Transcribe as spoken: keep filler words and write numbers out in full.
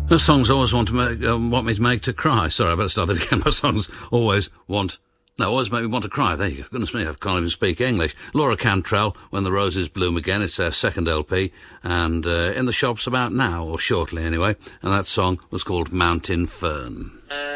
Her songs always want to make, uh, want me to make to cry. Sorry, I better start that again. My songs always want, no, always make me want to cry. There you go. Goodness me, I can't even speak English. Laura Cantrell, When the Roses Bloom Again. It's their second L P, and uh, in the shops about now, or shortly anyway. And that song was called Mountain Fern.